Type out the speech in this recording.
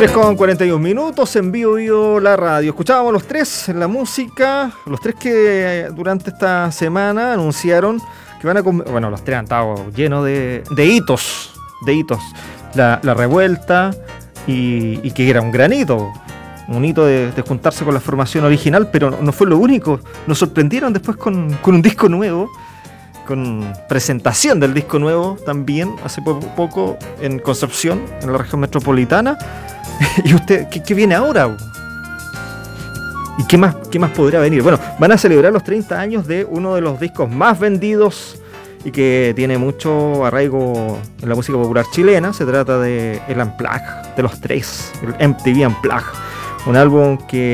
3:41 en vivo la radio. Escuchábamos los tres en la música, los tres que durante esta semana anunciaron que van a... Bueno, los tres han estado llenos de hitos. La revuelta y que era un gran hito. Un hito de juntarse con la formación original, pero no fue lo único. Nos sorprendieron después con un disco nuevo, con presentación del disco nuevo también, hace poco en Concepción, en la región metropolitana. ¿Y usted qué viene ahora? ¿Y qué más podrá venir? Bueno, van a celebrar los 30 años de uno de los discos más vendidos y que tiene mucho arraigo en la música popular chilena. Se trata de el Unplugged de los tres, el MTV Unplugged, un álbum que